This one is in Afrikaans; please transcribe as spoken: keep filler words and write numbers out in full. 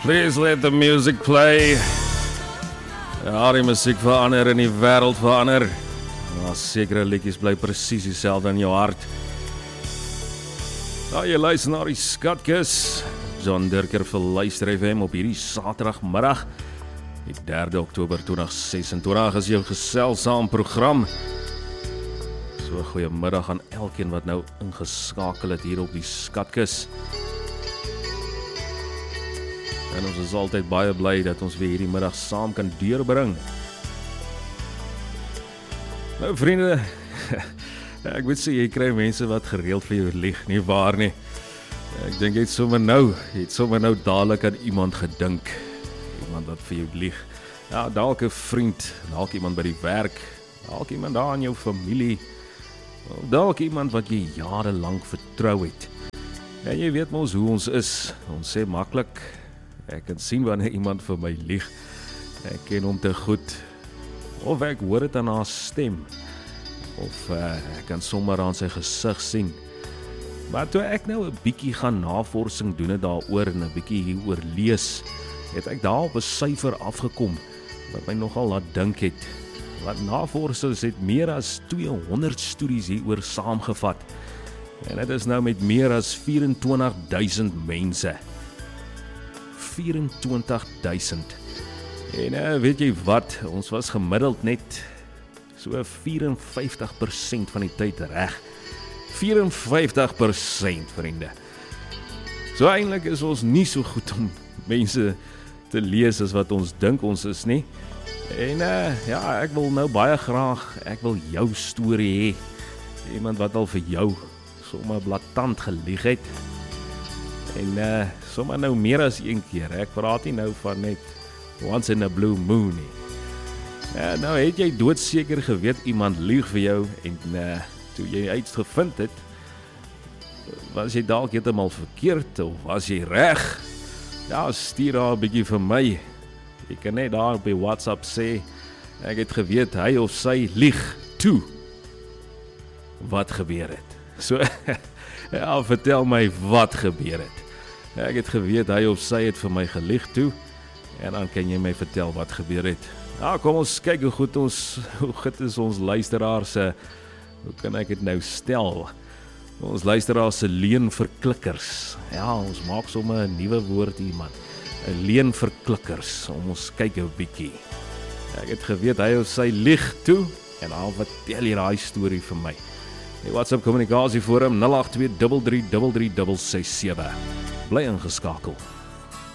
Please let the music play. Ja, die musiek verander en die wêreld verander. Maar sekere liedjies bly presies dieselfde in jou hart. Nou, jy luister na die Skatkis. John Dirker vir Luister F M op hierdie Saterdagmiddag, die derde Oktober tweeduisend ses en twintig is jou geselsaam program. So goeiemiddag aan elkeen wat nou ingeskakel het hier op die Skatkis. En ons is altyd baie bly dat ons weer hierdie middag saam kan deurbring. Nou vriende, ek moet sê, jy kry mense wat gereeld vir jou lieg, nie waar nie. Ek dink jy het sommer nou, jy het sommer nou dadelik aan iemand gedink. Iemand wat vir jou lieg. Ja, dalk 'n vriend, dalk iemand by die werk, dalk iemand daar in jou familie, dalk iemand wat jy jare lank vertrou het. En jy weet mos hoe ons is, ons sê maklik, ek kan sien wanneer iemand vir my lieg. Ek ken hom te goed. Of ek hoor dit aan haar stem. Of uh, ek kan sommer aan sy gesig sien. Maar toe ek nou 'n bietjie gaan navorsing doen het daaroor en 'n bietjie hieroor lees, het ek daar op 'n syfer afgekom wat my nogal laat dink het. Wat navorsers het meer as tweehonderd studies hieroor saamgevat. En dit is nou met meer as vyf-en-twintig duisend mense. vyf en twintig duisend. En uh, weet jy wat, ons was gemiddeld net so vyf en vyftig persent van die tyd reg. vyf en vyftig persent, vriende. So eintlik is ons nie so goed om mense te lees as wat ons dink ons is nie. En uh, ja, ek wil nou baie graag, ek wil jou storie hê. Iemand wat al vir jou sommer blaatant gelieg het. En uh, sommer nou meer as een keer. Ek praat nie nou van net once in a blue moon nie. Ja, nou het jy doodseker geweet iemand lieg vir jou en uh, toe jy uitgevind het, was jy dalk heeltemal verkeerd of was jy reg? Ja, stuur daar 'n bietjie vir my. Jy kan net daar op die WhatsApp sê, ek het geweet hy of sy lieg toe. Wat gebeur het? So, ja, vertel my wat gebeur het. Ek het geweet hy of sy het vir my gelieg toe, en dan kan jy my vertel wat gebeur het. Nou, kom ons kyk hoe goed ons, hoe goed is ons luisteraars, hoe kan ek dit nou stel? Ons luisteraars se leenverklikkers. Ja, ons maak sommer 'n nuwe woord hier, man. 'n Leenverklikkers. Ons kyk 'n bietjie. Ek het geweet hy of sy lieg toe, en dan vertel jy daai storie vir my. Die WhatsApp kommunikasieforum nul agt twee drie drie drie drie ses ses sewe. Bly ingeskakel.